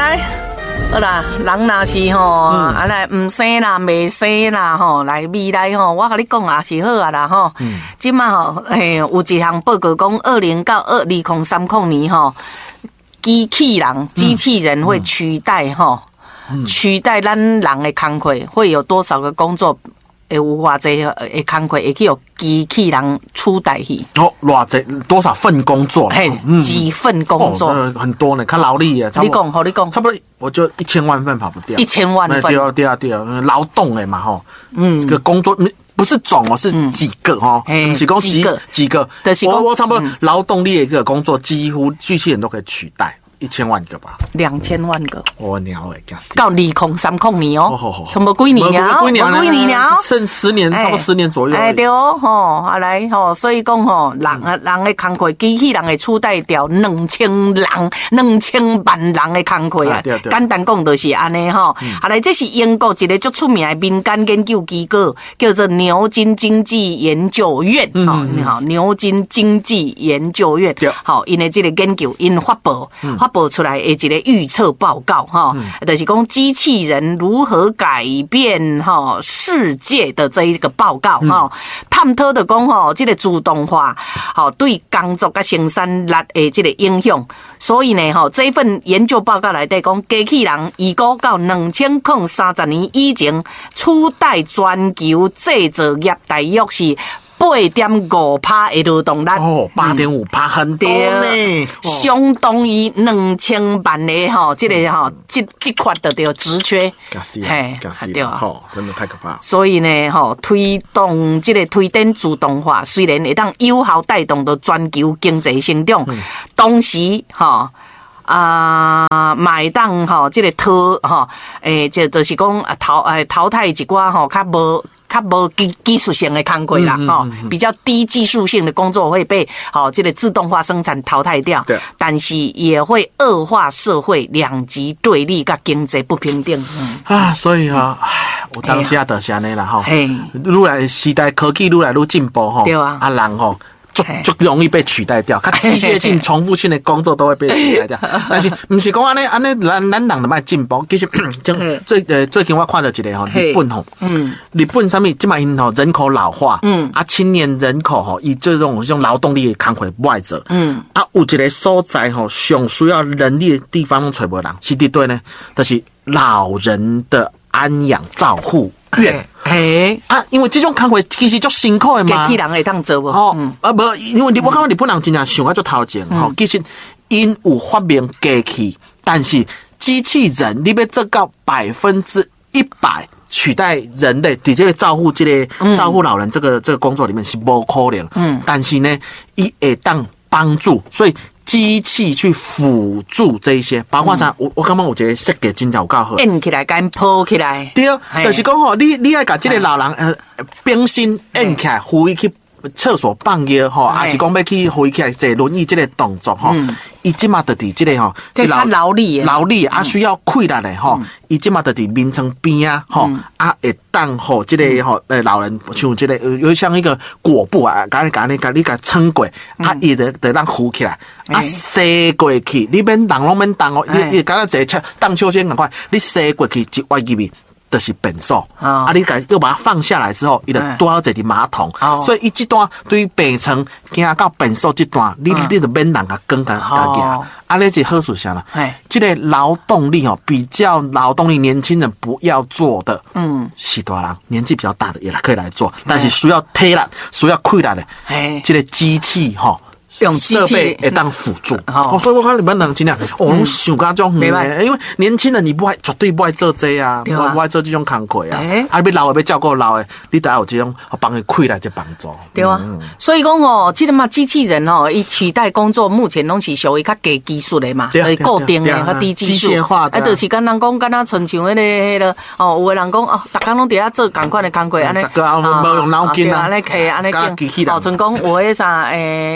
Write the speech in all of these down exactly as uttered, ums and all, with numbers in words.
来。好啦，人若是吼，啊来唔生啦，未生啦吼，来未来吼，我甲你讲也是好啊啦吼。即马吼，诶，有一项报告讲，二零到二零零三零年吼，机器人、机器人会取代吼，取代咱人的工课，会有多少个工作？会有偌济诶工课会去由机器人取代去？ 哦，偌济多少份工作？ 嘿，几份工作？ 哦、很多呢，看劳力啊。 你讲，好，你讲， 差不多，我就一千万份跑不掉。 一千万份， 对啊，对啊，对啊，劳动诶嘛吼，嗯，这个工作不是总哦，是几个哦，嗯，几个几个几个，我我差不多劳动力的一个工作，几乎机器人都可以取代。一千万个吧， 两千万个， 我鸟诶， 到二零三零年哦，差不多几年了， 几年了， 几年了， 剩十年，差不多十年左右。 哎，对哦，吼，啊来吼，所以讲吼，人啊人的工课，机器人会取代掉两千人、两千万人的工课啊。简单讲就是安尼吼。啊来，这是英国一个足出名的民间研究机构，叫做牛津经济研究院。哦，你好，牛津经济研究院。好，因为这个研究因发布发。报出来的一个预测报告哈，就是讲机器人如何改变哈世界的这一个报告哈，探讨的讲吼，这个自动化好对工作跟生产力的这个影响，所以呢哈，这一份研究报告来底讲，机器人预估到两千零三十年以前，取代全球制造业大约是。八点五趴的劳动力哦，八点五趴很多呢， 相当于两千万的哈，这个哈，这这块的叫职缺， 嘿，对啊，哦，真的太可怕。 所以呢，哈，推动这个推展自动化，虽然会当有效带动到全球经济成长，同时哈。啊，买当吼，这个淘吼，诶，就就是讲淘诶淘汰一寡吼，较无较无技技术性的工作啦，吼、嗯嗯嗯，比较低技术性的工作会被好这个自动化生产淘汰掉，对，但是也会恶化社会两极对立跟经济不平等。嗯、 啊，所以哈、哦，我当下就是安尼啦吼，愈来时代科技愈来愈进步吼，对啊，啊人吼。就就容易被取代掉，它机械性、重复性的工作都会被取代掉。但是不是讲安尼安尼，咱咱人就卖进步。其实最呃最近我看到一个吼，日本吼，嗯，日本上面即卖因吼人口老化，嗯，啊青年人口吼以这种这种劳动力的工课不爱做，嗯，啊有一个所在吼上需要人力的地方拢找无人，是伫对呢，就是老人的安养照护院。嘿啊，因为这种工课其实足辛苦的嘛， 机器人会当做无？ 哦，嗯、啊无，因为我看到日本人真正想啊足头前吼、嗯，其实因有发明机器，但是机器人你要做到百分之一百取代人类，伫这个照顾这个、嗯、照顾老人这个这个工作里面是无可能。嗯，但是呢，伊会当帮助，所以。机器去辅助这一些，包括啥、嗯？我我感觉有一个设计真正有够好， 按起来，甲因抱起来。 对，就是讲吼，你你爱甲这个老人呃冰心按起来，扶伊去厕所放药吼，还是讲要去扶伊起来坐轮椅这个动作吼，伊即马就伫这个吼， 这劳劳力劳力啊需要溃烂的吼，伊即马就伫眠床边啊吼，啊会当吼这个吼呃老人像这个有像一个裹布啊，甲你甲你甲你甲撑过，啊伊就就让扶起来。啊，塞过去，你免动拢免动哦，你你敢若坐车荡秋千赶快，你塞过去一歪入去，就是便所。啊，你甲又把它放下来之后，伊就拄好坐伫马桶，所以伊这段对于病床行到便所这段，你你就免人甲跟甲甲行。啊，那是好处啥呢？这个劳动力哦，比较劳动力年轻人不要做的，嗯，是大人年纪比较大的也可以来做，但是需要体力、需要溃烂的，这个机器哈。用设备会当辅助，哦，所以我看日本人真正，我拢想甲种远，因为年轻人你不爱绝对不爱做这啊，不爱做这种工课啊，啊，要老的要照顾老的，你得要有这种帮伊开来这帮助， 对啊，所以讲哦，这个嘛机器人哦，伊取代工作目前拢是属于较低技术的嘛，就是固定的较低技术， 机械化的， 啊，就是跟人讲，跟他亲像迄个迄个哦，有的人讲哦，逐工拢伫遐做同款的工课，安尼， 无用脑筋啊， 安尼开安尼经，哦，像讲有迄啥诶，迄个米。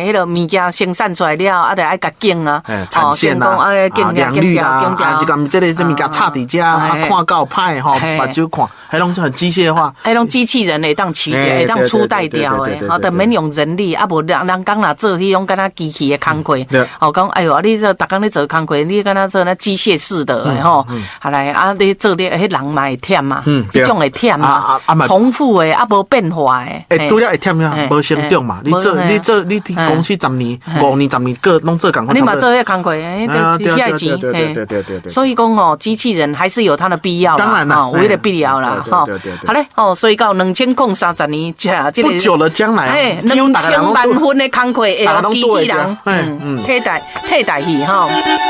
物件生产出来了，啊，得爱甲建啊， 产线啊， 啊， 良率啊，啊，就讲这个这物件插伫遮，啊，看到歹吼，目睭看，迄拢很机械化， 迄种机器人会当取，会当取代掉诶，哦，得免用人力，啊，无人人讲若做迄种敢若机器诶工课，哦，讲哎哟，你这逐工咧做工课，你敢若做那机械式的诶吼，后来啊，你做咧迄人嘛会忝嘛，迄种会忝嘛，重复诶，啊无变化诶， 诶，拄了会忝呀，无成长嘛，你做你做你公司十年、五年、十年个拢做工课， 你嘛做迄工课，诶，遐钱， 对对对对对， 所以讲哦，机器人还是有它的必要， 当然啦， 有迄个必要啦，哈，好嘞，哦，所以到两千零三十年，这不久的将来， 哎，两千万份的工课会由机器人嗯替代替代去哈。